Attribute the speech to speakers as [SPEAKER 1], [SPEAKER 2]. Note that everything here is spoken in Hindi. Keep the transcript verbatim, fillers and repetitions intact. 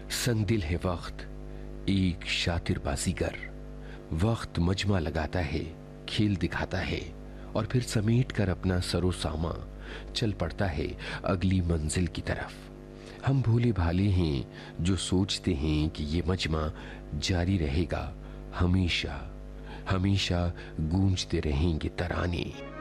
[SPEAKER 1] संगदिल है वक्त एक शातिर बाजीगर, वक्त मजमा लगाता है, खेल दिखाता है और फिर समेट कर अपना सरो सामा चल पड़ता है अगली मंजिल की तरफ। हम भोले भाले हैं जो सोचते हैं कि ये मजमा जारी रहेगा, हमेशा हमेशा गूंजते रहेंगे तराने।